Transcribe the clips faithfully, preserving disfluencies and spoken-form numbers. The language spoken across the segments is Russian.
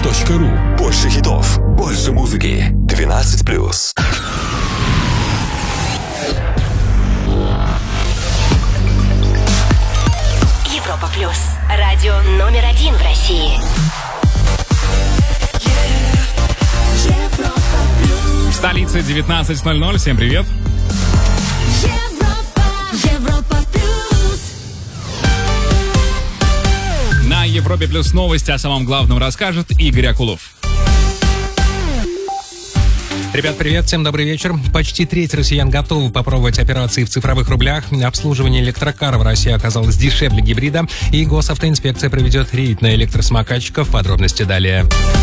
точка ру. Больше хитов, больше музыки. двенадцать плюс. Европа плюс. Радио номер один в России. В столице девятнадцать ноль ноль. Всем привет. Европа плюс. На Европе плюс новости о самом главном расскажет Игорь Акулов. Ребят, привет, всем добрый вечер. Почти треть россиян готовы попробовать операции в цифровых рублях. Обслуживание электрокара в России оказалось дешевле гибрида. И госавтоинспекция проведет рейд на электросамокатчиков. Подробности далее.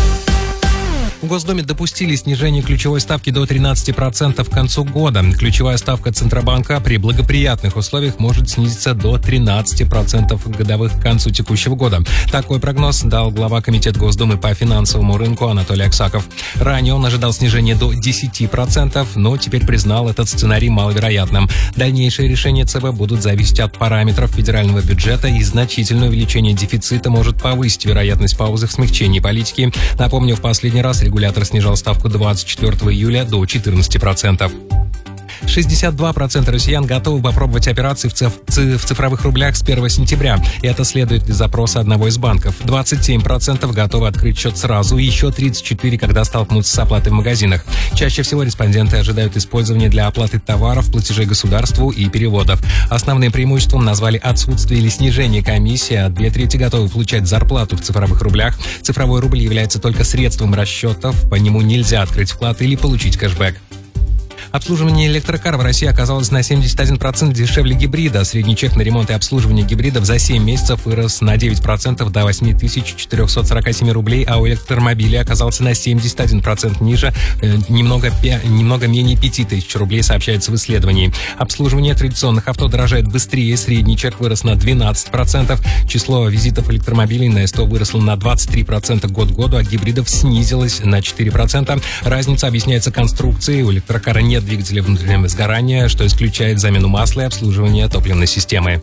В Госдуме допустили снижение ключевой ставки до тринадцати процентов к концу года. Ключевая ставка Центробанка при благоприятных условиях может снизиться до тринадцати процентов годовых к концу текущего года. Такой прогноз дал глава Комитета Госдумы по финансовому рынку Анатолий Аксаков. Ранее он ожидал снижения до десяти процентов, но теперь признал этот сценарий маловероятным. Дальнейшие решения ЦБ будут зависеть от параметров федерального бюджета, и значительное увеличение дефицита может повысить вероятность паузы в смягчении политики. Напомню, в последний раз регулятор снижал ставку двадцать четвёртого июля до четырнадцати процентов. шестьдесят два процента россиян готовы попробовать операции в, циф- в цифровых рублях с первого сентября. И это следует из запроса одного из банков. двадцать семь процентов готовы открыть счет сразу, еще тридцать четыре процента, когда столкнутся с оплатой в магазинах. Чаще всего респонденты ожидают использования для оплаты товаров, платежей государству и переводов. Основным преимуществом назвали отсутствие или снижение комиссии, а две трети готовы получать зарплату в цифровых рублях. Цифровой рубль является только средством расчетов, по нему нельзя открыть вклад или получить кэшбэк. Обслуживание электрокара в России оказалось на семьдесят один процент дешевле гибрида. Средний чек на ремонт и обслуживание гибридов за семь месяцев вырос на девять процентов до восемь тысяч четыреста сорок семь рублей, а у электромобилей оказался на семьдесят один процент ниже, э, немного, немного менее пяти тысяч рублей, сообщается в исследовании. Обслуживание традиционных авто дорожает быстрее. Средний чек вырос на двенадцать процентов. Число визитов электромобилей на СТО выросло на двадцать три процента год к году, а гибридов снизилось на четыре процента. Разница объясняется конструкцией. У электрокара нет двигателя внутреннего сгорания, что исключает замену масла и обслуживание топливной системы.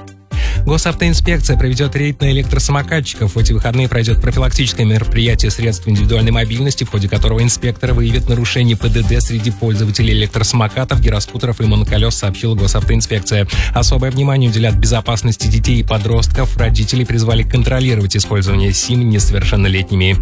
Госавтоинспекция проведет рейд на электросамокатчиков. В эти выходные пройдет профилактическое мероприятие средств индивидуальной мобильности, в ходе которого инспекторы выявят нарушение ПДД среди пользователей электросамокатов, гироскутеров и моноколес, сообщила Госавтоинспекция. Особое внимание уделят безопасности детей и подростков. Родители призвали контролировать использование СИМ несовершеннолетними.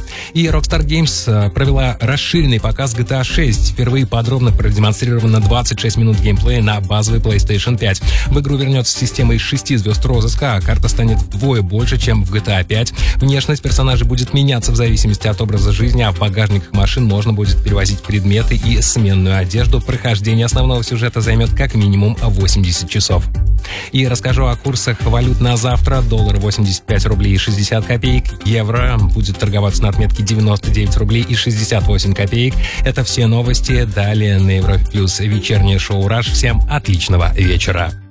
И Rockstar Games провела расширенный показ джи ти эй шесть. Впервые подробно продемонстрировано двадцать шесть минут геймплея на базовой PlayStation пять. В игру вернется система из шести звезд розыска, а карта станет вдвое больше, чем в джи ти эй пять. Внешность персонажей будет меняться в зависимости от образа жизни, а в багажниках машин можно будет перевозить предметы и сменную одежду. Прохождение основного сюжета займет как минимум восемьдесят часов. И расскажу о курсах валют на завтра. Доллар восемьдесят пять рублей и шестьдесят копеек. Евро будет торговаться на отметке девяносто девять рублей и шестьдесят восемь копеек. Это все новости. Далее на Европе Плюс вечернее шоу «Раш». Всем отличного вечера.